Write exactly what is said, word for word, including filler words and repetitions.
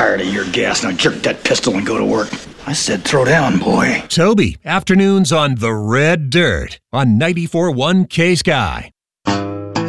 tired of your gas. Now jerk that pistol and go to work. I said throw down, boy. Toby, afternoons on The Red Dirt on ninety-four point one K-Sky.